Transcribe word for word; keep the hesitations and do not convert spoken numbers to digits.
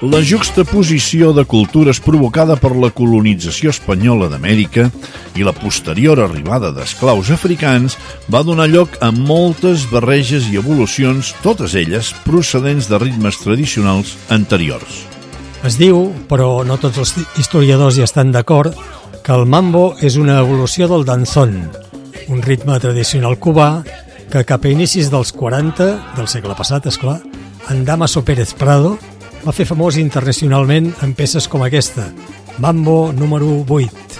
La juxtaposició de cultures provocada per la colonització espanyola d'Amèrica i la posterior arribada d'esclaus africans va donar lloc a moltes barreges i evolucions, totes elles procedents de ritmes tradicionals anteriors. Es diu, però no tots els historiadors hi estan d'acord, que el mambo és una evolució del danzón, un ritme tradicional cubà que cap a inicis dels quaranta del segle passat, esclar, en Damaso Pérez Prado va fer famós internacionalment en peces com aquesta, Mambo número vuit.